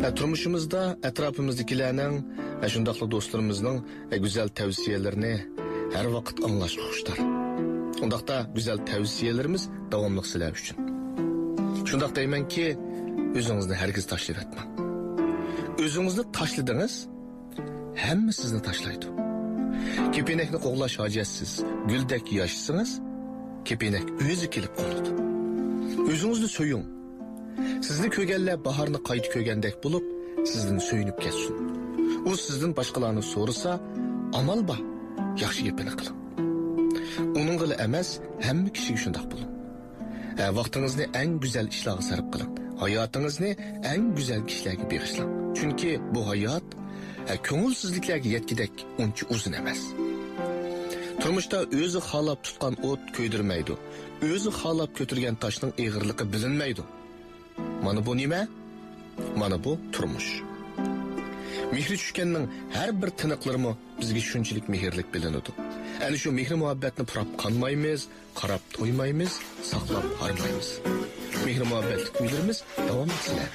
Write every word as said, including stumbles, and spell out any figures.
Turmuşumuzda etrafımızdakilerning, shundaqli do'stlarimizning go'zal tavsiyalarini har vaqt anglashga xushtar. Undaqda go'zal tavsiyalarimiz davomli sizlar uchun. Shundaq deymanki, o'zingizni hargiz tashlab etmang. O'zingizni tashladingiz, hamma sizni tashlaydi. Kepenekni qo'g'lash hojatsiz, guldek yashsangiz, kepenek o'zi kelib qoladi. O'zingizni so'ying. Sizni ko'rganlar bahorni qayta ko'rgandek bo'lib, sizdan so'yinib ketsin. U sizdan boshqalarni so'rasa, amal bor, yaxshi gapini qiling. Uning qili emas, hamma kishiga shunday bo'ling. Vaqtingizni eng go'zal ishlarga sarf qiling. Hayotingizni eng go'zal kishilarga bag'ishlang. Chunki bu hayot ko'ngilsizliklarga yetkidek uncha uzun emas. Turmushda o'zi xalab tutgan o't ko'ydirmaydi. O'zi xalab ko'tirgan toshning eg'irligi bilinmaydi. Mana bu nima? Mana bu turmush. Mehri tushganning har bir tiniqlarimi bizga shunchalik mehrlik bilinadi. Ana shu mehr muhabbatni purab qanmaymiz, qarab to'ymaymiz, saqlab harmaymiz. Mehr muhabbatli kuylarimiz davom etsin.